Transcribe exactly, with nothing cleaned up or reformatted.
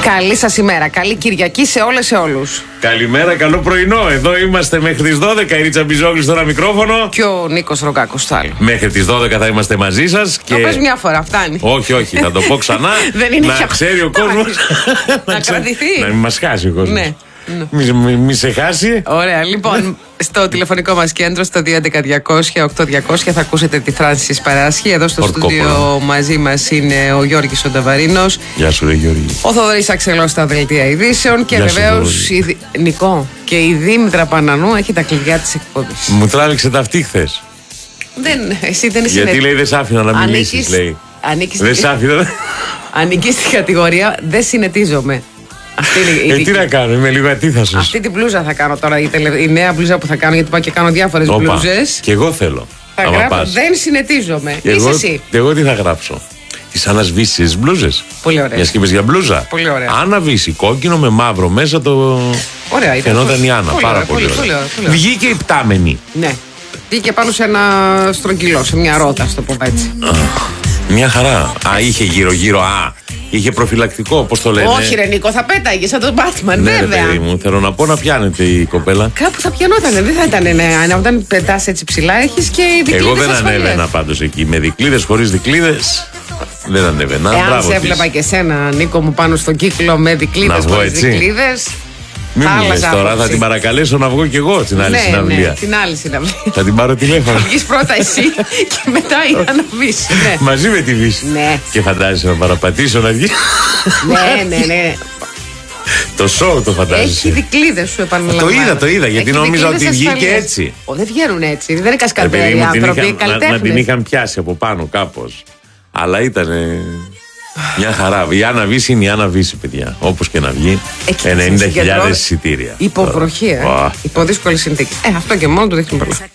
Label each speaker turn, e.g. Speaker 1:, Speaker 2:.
Speaker 1: Καλή σας ημέρα. Καλή Κυριακή σε όλες σε όλους.
Speaker 2: Καλημέρα, καλό πρωινό. Εδώ είμαστε μέχρι τις δώδεκα. Η Ρίτσα Μπιζόγλου στο ένα μικρόφωνο.
Speaker 1: Και ο Νίκος Ρογκάκος στο άλλο.
Speaker 2: Μέχρι τις δώδεκα θα είμαστε μαζί σας.
Speaker 1: Και... Το πες μια φορά, φτάνει.
Speaker 2: Όχι, όχι, θα το πω ξανά.
Speaker 1: Δεν είναι
Speaker 2: να
Speaker 1: για...
Speaker 2: ξέρει ο κόσμος.
Speaker 1: να κρατηθεί.
Speaker 2: Να μην μας χάσει ο κόσμος.
Speaker 1: Ναι.
Speaker 2: Μη, μη, μη σε χάσει.
Speaker 1: Ωραία, λοιπόν, στο τηλεφωνικό μας κέντρο στο δύο έντεκα διακόσια οκτώ διακόσια θα ακούσετε τη Φράνσις Παράσχη. Εδώ στο στούντιο μαζί μας είναι ο Γιώργης ο Νταβαρίνος.
Speaker 2: Γεια σου, ρε Γιώργη.
Speaker 1: Ο Θοδωρής Αξελός στα δελτία ειδήσεων. Και βεβαίως η... Νικό και η Δήμητρα Πανανού έχει τα κλειδιά της εκπομπής.
Speaker 2: Μου τράβηξε τα αυτή χθες.
Speaker 1: Δεν, εσύ δεν είσαι.
Speaker 2: Γιατί λέει δεν σ' άφηνα να μιλήσεις, λέει.
Speaker 1: Δεν
Speaker 2: σ' άφηνα.
Speaker 1: Ανήκει στην κατηγορία δεν συνετίζομαι. Αυτή είναι η
Speaker 2: ε, τι να κάνω, είμαι λίγο ατίθασος.
Speaker 1: Αυτή την μπλούζα θα κάνω τώρα, η, τελε... η νέα μπλούζα που θα κάνω, γιατί πάω και κάνω διάφορες μπλούζες.
Speaker 2: Και εγώ θέλω.
Speaker 1: Θα γράψω, δεν συνετίζομαι.
Speaker 2: Και
Speaker 1: Είσαι
Speaker 2: εγώ,
Speaker 1: εσύ.
Speaker 2: Και εγώ τι θα γράψω. Τις ανασβήσεις μπλούζες.
Speaker 1: Πολύ ωραία.
Speaker 2: Μια και είπες για μπλούζα.
Speaker 1: Πολύ ωραία.
Speaker 2: Αναβήσει, κόκκινο με μαύρο μέσα το.
Speaker 1: Ωραία, ήταν.
Speaker 2: Φαινόταν η Άννα.
Speaker 1: Πολύ
Speaker 2: πάρα
Speaker 1: ωραία,
Speaker 2: πολύ,
Speaker 1: πολύ,
Speaker 2: ωραία.
Speaker 1: πολύ, πολύ, πολύ.
Speaker 2: Βγήκε η πτάμενη.
Speaker 1: Ναι. Βγήκε πάνω σε ένα στρογγυλό, σε μια ρότα, α το πω έτσι.
Speaker 2: Μια χαρά. Α, είχε γύρω-γύρω. Α, είχε προφυλακτικό, πώς το λένε.
Speaker 1: Όχι, ρε Νίκο, θα πέταγε σαν τον Μπάτμαν,
Speaker 2: ναι,
Speaker 1: βέβαια.
Speaker 2: Ρε, παιδί μου, θέλω να πω να πιάνεται η κοπέλα.
Speaker 1: Κάπου θα πιανόταν, δεν θα ήταν. Ναι, όταν πετάς έτσι ψηλά, έχεις και δικλείδες.
Speaker 2: Εγώ δεν
Speaker 1: ασφαλείας.
Speaker 2: ανέβαινα πάντως εκεί. Με δικλείδες, χωρίς δικλείδες. Δεν ανέβαινα.
Speaker 1: Εάν σε έβλεπα και σένα, Νίκο μου, πάνω στον κύκλο με δικλείδες, χωρίς δικλείδες.
Speaker 2: Μην μου λες τώρα, θα την παρακαλέσω να βγω κι εγώ στην άλλη
Speaker 1: ναι,
Speaker 2: συναυλία.
Speaker 1: Ναι, την άλλη συναυλία.
Speaker 2: Θα την πάρω τηλέφωνο.
Speaker 1: Θα βγεις πρώτα εσύ και μετά η Άννα Βύση. Ναι.
Speaker 2: Μαζί με τη Βύση.
Speaker 1: Ναι.
Speaker 2: Και φαντάζεσαι να παραπατήσω να βγει.
Speaker 1: Ναι, ναι, ναι.
Speaker 2: Το σοου το φαντάζεσαι.
Speaker 1: Έχει δικλείδες, σου επαναλαμβάνω.
Speaker 2: Το είδα, το είδα, γιατί νόμιζα ότι βγήκε έτσι.
Speaker 1: Ο, δεν βγαίνουν έτσι. Δεν είναι κασκαντέροι άνθρωποι, καλλιτέχνες.
Speaker 2: Να την είχαν πιάσει από πάνω κάπως. Αλλά ήταν. Μια χαρά. Η Άννα Βύση είναι η Άννα Βύση, παιδιά. Όπως και να βγει. ενενήντα χιλιάδες εισιτήρια.
Speaker 1: Υποβροχή, ε. Υπό δύσκολες συνθήκες. Ε, αυτό και μόνο το δείχνει πολλά.